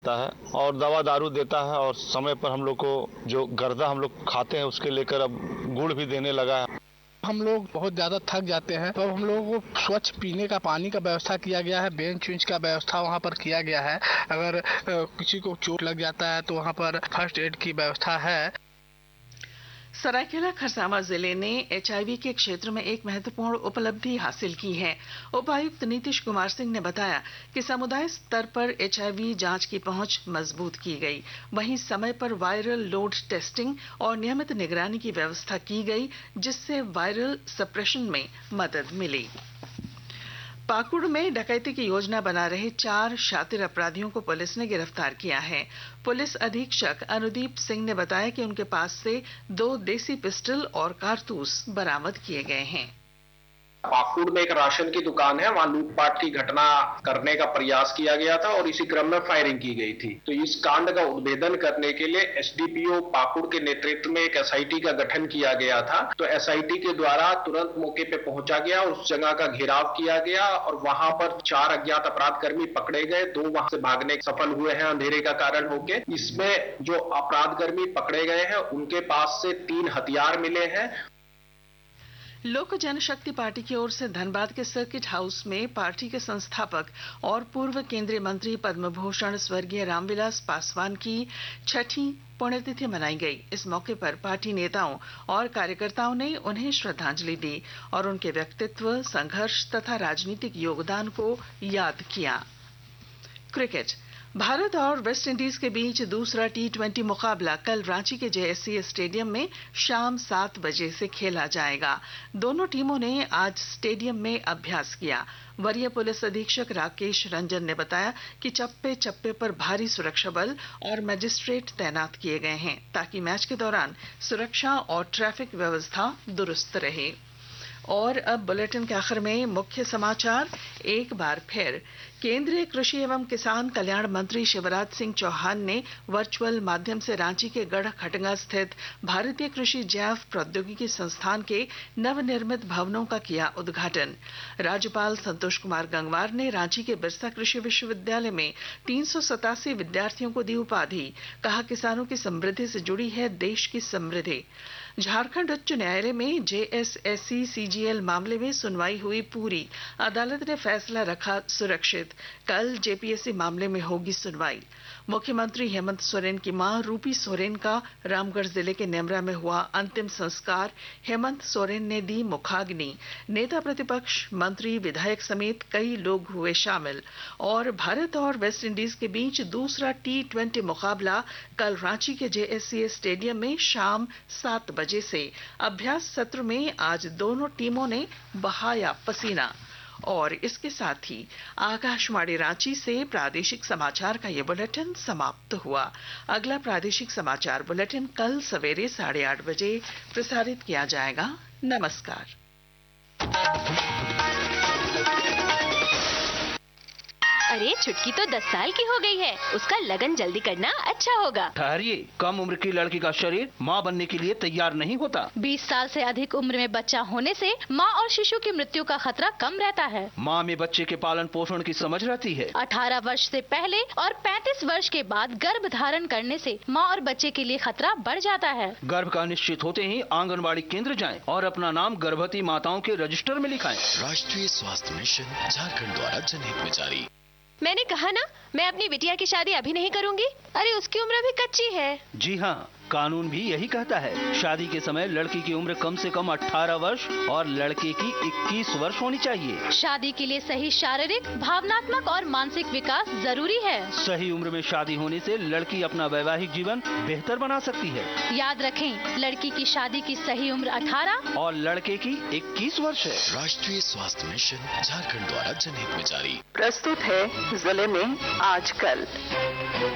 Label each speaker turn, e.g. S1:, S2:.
S1: रहता है और दवा दारू देता है और समय पर हम लोग को जो गर्दा हम लोग खाते हैं उसके लेकर अब गुड़ भी देने लगा है।
S2: हम लोग बहुत ज्यादा थक जाते हैं तो हम लोगों को स्वच्छ पीने का पानी का व्यवस्था किया गया है, बेंच वेंच का व्यवस्था वहाँ पर किया गया है। अगर किसी को चोट लग जाता है तो वहाँ पर फर्स्ट एड की व्यवस्था है।
S3: सरायकेला खरसावां जिले ने HIV के क्षेत्र में एक महत्वपूर्ण उपलब्धि हासिल की है। उपायुक्त नीतीश कुमार सिंह ने बताया कि समुदाय स्तर पर HIV जांच की पहुंच मजबूत की गई। वहीं समय पर वायरल लोड टेस्टिंग और नियमित निगरानी की व्यवस्था की गई, जिससे वायरल सप्रेशन में मदद मिली। पाकुड़ में डकैती की योजना बना रहे 4 शातिर अपराधियों को पुलिस ने गिरफ्तार किया है। पुलिस अधीक्षक अनुदीप सिंह ने बताया कि उनके पास से 2 देसी पिस्टल और कारतूस बरामद किए गए हैं।
S4: पाकुड़ में एक राशन की दुकान है, वहां लूटपाट की घटना करने का प्रयास किया गया था और इसी क्रम में फायरिंग की गई थी। तो इस कांड का उद्भेदन करने के लिए SDPO पाकुड़ के नेतृत्व में एक SIT का गठन किया गया था। तो SIT के द्वारा तुरंत मौके पे पहुंचा गया, उस जगह का घेराव किया गया और वहां पर 4 अज्ञात अपराध कर्मी पकड़े गए। 2 वहां से भागने सफल हुए हैं अंधेरे का कारण होके। इसमें जो अपराध कर्मी पकड़े गए हैं उनके पास से 3 हथियार मिले हैं।
S3: लोक जनशक्ति पार्टी की ओर से धनबाद के सर्किट हाउस में पार्टी के संस्थापक और पूर्व केंद्रीय मंत्री पद्म भूषण स्वर्गीय रामविलास पासवान की 6ठी पुण्यतिथि मनाई गई। इस मौके पर पार्टी नेताओं और कार्यकर्ताओं ने उन्हें श्रद्धांजलि दी और उनके व्यक्तित्व, संघर्ष तथा राजनीतिक योगदान को याद किया। क्रिकेट। भारत और वेस्ट इंडीज के बीच दूसरा T20 मुकाबला कल रांची के JSCA स्टेडियम में शाम 7 बजे से खेला जाएगा। दोनों टीमों ने आज स्टेडियम में अभ्यास किया। वरीय पुलिस अधीक्षक राकेश रंजन ने बताया कि चप्पे चप्पे पर भारी सुरक्षा बल और मजिस्ट्रेट तैनात किए गए हैं ताकि मैच के दौरान सुरक्षा और ट्रैफिक व्यवस्था दुरुस्त रहे। और अब बुलेटिन के आखिर में मुख्य समाचार एक बार फिर। केंद्रीय कृषि एवं किसान कल्याण मंत्री शिवराज सिंह चौहान ने वर्चुअल माध्यम से रांची के गढ़ खटंगा स्थित भारतीय कृषि जैव प्रौद्योगिकी संस्थान के नवनिर्मित भवनों का किया उद्घाटन। राज्यपाल संतोष कुमार गंगवार ने रांची के बिरसा कृषि विश्वविद्यालय में 387 विद्यार्थियों को दी उपाधि। कहा, किसानों की समृद्धि से जुड़ी है देश की समृद्धि। झारखंड उच्च न्यायालय में JSSC CGL मामले में सुनवाई हुई पूरी। अदालत ने फैसला रखा सुरक्षित। कल JPSC मामले में होगी सुनवाई। मुख्यमंत्री हेमंत सोरेन की मां रूपी सोरेन का रामगढ़ जिले के नेमरा में हुआ अंतिम संस्कार। हेमंत सोरेन ने दी मुखाग्नि। नेता प्रतिपक्ष, मंत्री, विधायक समेत कई लोग हुए शामिल। और भारत और वेस्ट इंडीज के बीच दूसरा T20 मुकाबला कल रांची के JSCA स्टेडियम में शाम 7 बजे से। अभ्यास सत्र में आज दोनों टीमों ने बहाया पसीना। और इसके साथ ही आकाशवाणी रांची से प्रादेशिक समाचार का ये बुलेटिन समाप्त हुआ। अगला प्रादेशिक समाचार बुलेटिन कल सवेरे 8:30 बजे प्रसारित किया जाएगा। नमस्कार।
S5: अरे छुटकी तो 10 साल की हो गई है, उसका लगन जल्दी करना अच्छा होगा।
S6: ठहरिए, कम उम्र की लड़की का शरीर माँ बनने के लिए तैयार नहीं होता।
S5: 20 साल से अधिक उम्र में बच्चा होने से माँ और शिशु की मृत्यु का खतरा कम रहता है।
S6: माँ में बच्चे के पालन पोषण की समझ रहती है।
S5: 18 वर्ष से पहले और 35 वर्ष के बाद गर्भ धारण करने से माँ और बच्चे के लिए खतरा बढ़ जाता है।
S6: गर्भ का निश्चित होते ही आंगनबाड़ी केंद्र जाएं और अपना नाम गर्भवती माताओं के रजिस्टर में लिखाएं।
S7: राष्ट्रीय स्वास्थ्य मिशन झारखंड द्वारा जनहित में जारी।
S5: मैंने कहा ना, मैं अपनी बिटिया की शादी अभी नहीं करूंगी। अरे उसकी उम्र अभी कच्ची है।
S6: जी हाँ, कानून भी यही कहता है। शादी के समय लड़की की उम्र कम से कम 18 वर्ष और लड़के की 21 वर्ष होनी चाहिए।
S5: शादी के लिए सही शारीरिक, भावनात्मक और मानसिक विकास जरूरी है।
S6: सही उम्र में शादी होने से लड़की अपना वैवाहिक जीवन बेहतर बना सकती है।
S5: याद रखें, लड़की की शादी की सही उम्र 18
S6: और लड़के की 21 वर्ष है।
S7: राष्ट्रीय स्वास्थ्य मिशन झारखंड द्वारा जनहित में जारी।
S3: प्रस्तुत है जिले में आजकल।